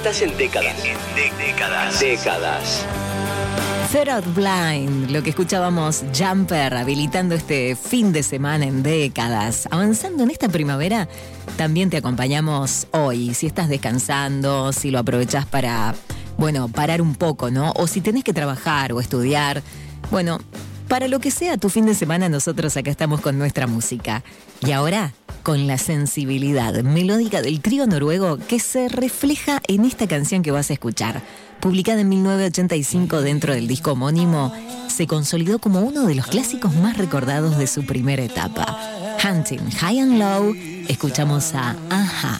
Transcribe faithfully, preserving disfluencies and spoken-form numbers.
Estás en décadas. En décadas. Décadas. Third Out Blind, lo que escuchábamos, Jumper, habilitando este fin de semana en décadas. Avanzando en esta primavera, también te acompañamos hoy. Si estás descansando, si lo aprovechás para, bueno, parar un poco, ¿no? O si tenés que trabajar o estudiar. Bueno, para lo que sea tu fin de semana, nosotros acá estamos con nuestra música. Y ahora, con la sensibilidad melódica del trío noruego que se refleja en esta canción que vas a escuchar. Publicada en mil novecientos ochenta y cinco dentro del disco homónimo, se consolidó como uno de los clásicos más recordados de su primera etapa. Hunting High and Low, escuchamos a A-ha.